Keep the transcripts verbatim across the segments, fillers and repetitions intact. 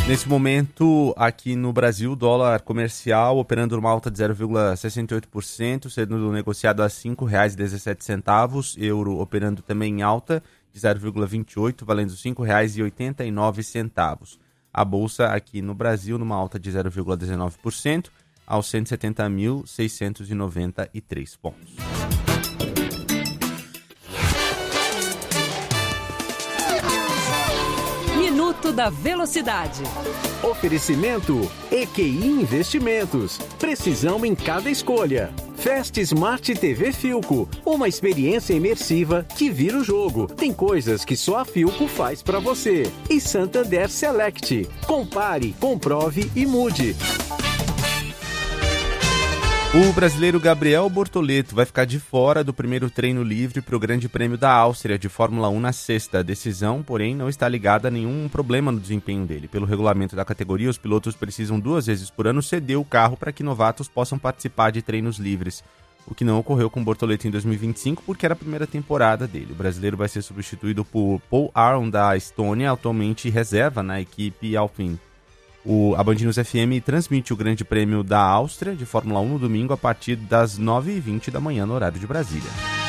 Nesse momento, aqui no Brasil, o dólar comercial operando numa alta de zero vírgula sessenta e oito por cento, sendo negociado a cinco reais e dezessete centavos, euro operando também em alta de zero vírgula vinte e oito, valendo cinco reais e oitenta e nove centavos. A bolsa aqui no Brasil numa alta de zero vírgula dezenove por cento, aos cento e setenta mil, seiscentos e noventa e três pontos. Minuto da Velocidade. Oferecimento E Q I Investimentos. Precisão em cada escolha. Fast Smart T V Philco. Uma experiência imersiva que vira o jogo. Tem coisas que só a Philco faz pra você. E Santander Select. Compare, comprove e mude. O brasileiro Gabriel Bortoleto vai ficar de fora do primeiro treino livre para o Grande Prêmio da Áustria de Fórmula um na sexta. A decisão, porém, não está ligada a nenhum problema no desempenho dele. Pelo regulamento da categoria, os pilotos precisam duas vezes por ano ceder o carro para que novatos possam participar de treinos livres, o que não ocorreu com Bortoleto em dois mil e vinte e cinco porque era a primeira temporada dele. O brasileiro vai ser substituído por Paul Aron da Estônia, atualmente reserva na equipe Alpine. O, a Band News F M transmite o Grande Prêmio da Áustria de Fórmula um no domingo a partir das nove e vinte da manhã no horário de Brasília.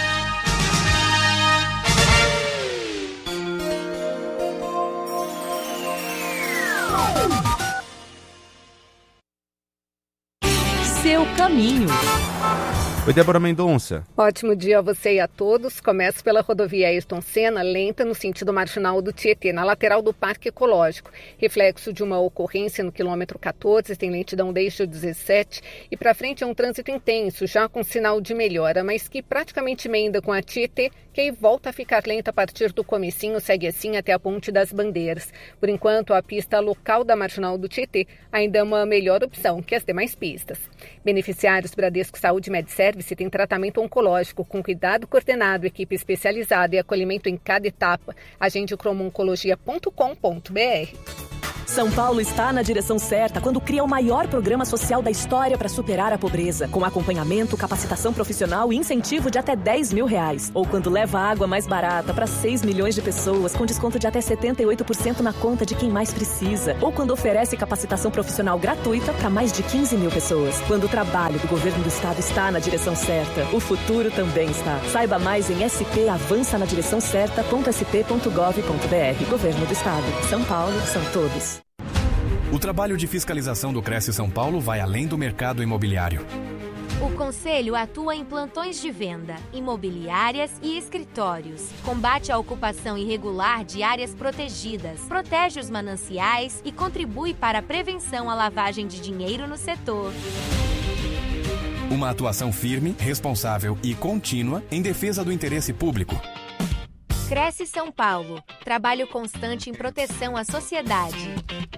Seu caminho. Oi, Débora Mendonça. Ótimo dia a você e a todos. Começo pela rodovia Ayrton Senna, lenta no sentido marginal do Tietê, na lateral do Parque Ecológico. Reflexo de uma ocorrência no quilômetro quatorze, tem lentidão desde o dezessete. E para frente é um trânsito intenso, já com sinal de melhora, mas que praticamente emenda com a Tietê, que aí volta a ficar lenta a partir do comecinho, segue assim até a Ponte das Bandeiras. Por enquanto, a pista local da marginal do Tietê ainda é uma melhor opção que as demais pistas. Beneficiários Bradesco Saúde MedService tem tratamento oncológico com cuidado coordenado, equipe especializada e acolhimento em cada etapa. Agende cromo oncologia ponto com ponto b r. São Paulo está na direção certa quando cria o maior programa social da história para superar a pobreza, com acompanhamento, capacitação profissional e incentivo de até dez mil reais. Ou quando leva água mais barata para seis milhões de pessoas, com desconto de até setenta e oito por cento na conta de quem mais precisa. Ou quando oferece capacitação profissional gratuita para mais de quinze mil pessoas. Quando o trabalho do governo do estado está na direção certa, o futuro também está. Saiba mais em s p avança na direção certa ponto s p ponto gov ponto b r. Governo do Estado. São Paulo, são todos. O trabalho de fiscalização do Cresce São Paulo vai além do mercado imobiliário. O Conselho atua em plantões de venda, imobiliárias e escritórios. Combate a ocupação irregular de áreas protegidas, protege os mananciais e contribui para a prevenção à lavagem de dinheiro no setor. Uma atuação firme, responsável e contínua em defesa do interesse público. Cresce São Paulo. Trabalho constante em proteção à sociedade.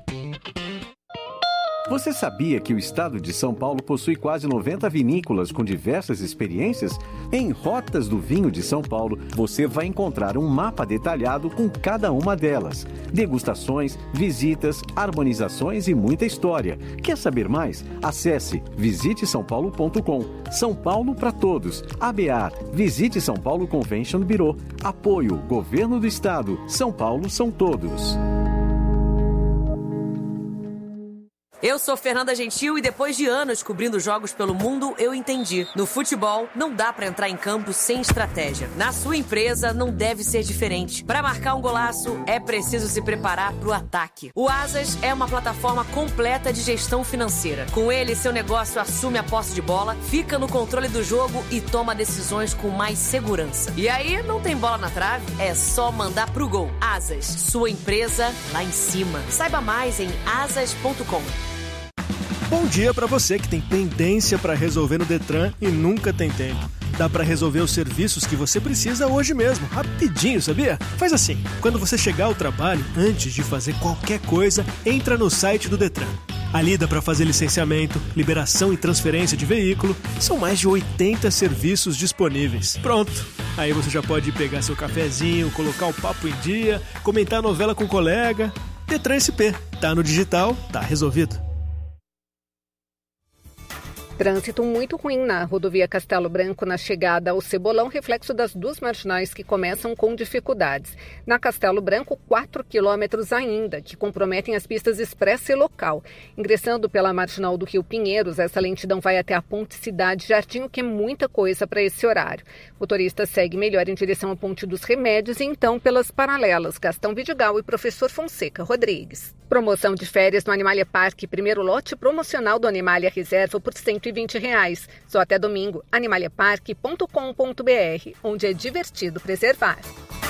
Você sabia que o estado de São Paulo possui quase noventa vinícolas com diversas experiências? Em Rotas do Vinho de São Paulo, você vai encontrar um mapa detalhado com cada uma delas. Degustações, visitas, harmonizações e muita história. Quer saber mais? Acesse visite são paulo ponto com. São Paulo para todos. A B A R, Visite São Paulo Convention Bureau. Apoio, Governo do Estado. São Paulo são todos. Eu sou Fernanda Gentil e depois de anos cobrindo jogos pelo mundo, eu entendi. No futebol, não dá pra entrar em campo sem estratégia. Na sua empresa, não deve ser diferente. Pra marcar um golaço, é preciso se preparar pro ataque. O Asas é uma plataforma completa de gestão financeira. Com ele, seu negócio assume a posse de bola, fica no controle do jogo e toma decisões com mais segurança. E aí, não tem bola na trave? É só mandar pro gol. Asas, sua empresa lá em cima. Saiba mais em asas ponto com. Bom dia para você que tem pendência para resolver no Detran e nunca tem tempo. Dá para resolver os serviços que você precisa hoje mesmo, rapidinho, sabia? Faz assim, quando você chegar ao trabalho, antes de fazer qualquer coisa, entra no site do Detran. Ali dá para fazer licenciamento, liberação e transferência de veículo. São mais de oitenta serviços disponíveis. Pronto! Aí você já pode pegar seu cafezinho, colocar o papo em dia, comentar a novela com o colega. Detran S P. Tá no digital, tá resolvido. Trânsito muito ruim na rodovia Castelo Branco na chegada ao Cebolão, reflexo das duas marginais que começam com dificuldades. Na Castelo Branco, quatro quilômetros ainda, que comprometem as pistas expressa e local. Ingressando pela marginal do Rio Pinheiros, essa lentidão vai até a Ponte Cidade Jardim, o que é muita coisa para esse horário. O motorista segue melhor em direção à Ponte dos Remédios e então pelas paralelas Gastão Vidigal e Professor Fonseca Rodrigues. Promoção de férias no Animalia Parque, primeiro lote promocional do Animalia Reserva por cento e vinte reais. Só até domingo, animalia parque ponto com ponto b r, onde é divertido preservar.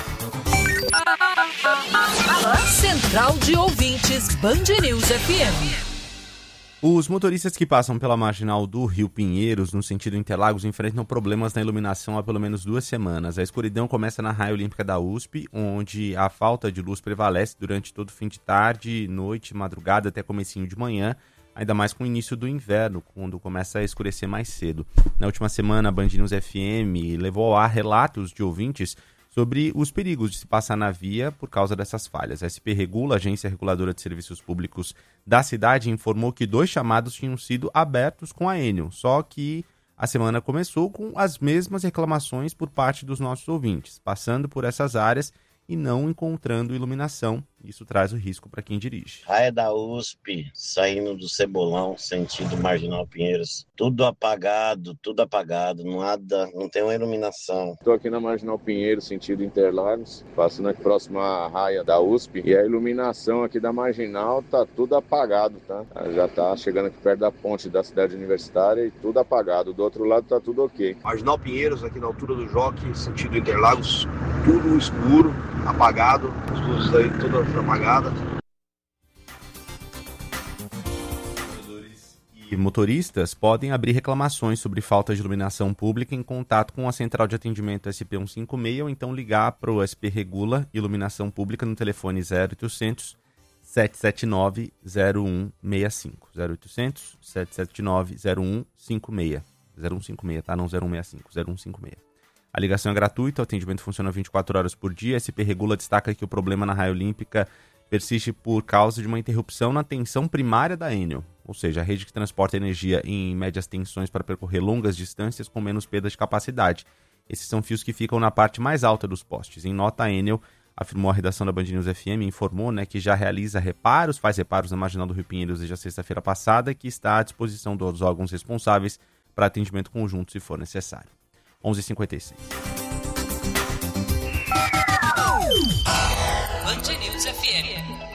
Central de Ouvintes Band News F M. Os motoristas que passam pela marginal do Rio Pinheiros, no sentido Interlagos, enfrentam problemas na iluminação há pelo menos duas semanas. A escuridão começa na raia olímpica da U S P, onde a falta de luz prevalece durante todo o fim de tarde, noite, madrugada até comecinho de manhã, ainda mais com o início do inverno, quando começa a escurecer mais cedo. Na última semana, a Band News F M levou ao ar relatos de ouvintes sobre os perigos de se passar na via por causa dessas falhas. A S P Regula, Agência Reguladora de Serviços Públicos da cidade, informou que dois chamados tinham sido abertos com a Enel, só que a semana começou com as mesmas reclamações por parte dos nossos ouvintes, passando por essas áreas e não encontrando iluminação. Isso traz o risco para quem dirige. Raia da U S P, saindo do Cebolão, sentido Marginal Pinheiros, tudo apagado, tudo apagado, nada, não tem uma iluminação. Estou aqui na Marginal Pinheiros, sentido Interlagos, passando aqui próximo à raia da U S P, e a iluminação aqui da Marginal tá tudo apagado, tá? Já tá chegando aqui perto da ponte da cidade universitária e tudo apagado. Do outro lado tá tudo ok. Marginal Pinheiros, aqui na altura do Jockey, sentido Interlagos, tudo escuro, apagado, as luzes aí todas apagadas. E motoristas podem abrir reclamações sobre falta de iluminação pública em contato com a Central de Atendimento S P cento e cinquenta e seis ou então ligar para o S P Regula Iluminação Pública no telefone zero oitocentos, sete sete nove, zero um seis cinco. zero oitocentos, sete sete nove, zero um cinco seis. zero um cinco seis, tá? Não zero um seis cinco, zero um cinco seis. A ligação é gratuita, o atendimento funciona vinte e quatro horas por dia. A S P Regula destaca que o problema na raia olímpica persiste por causa de uma interrupção na tensão primária da Enel, ou seja, a rede que transporta energia em médias tensões para percorrer longas distâncias com menos perda de capacidade. Esses são fios que ficam na parte mais alta dos postes. Em nota, a Enel afirmou à redação da Band News F M, informou, né, que já realiza reparos, faz reparos na Marginal do Rio Pinheiros desde a sexta-feira passada, que está à disposição dos órgãos responsáveis para atendimento conjunto se for necessário. onze e cinquenta e seis. Band News F M.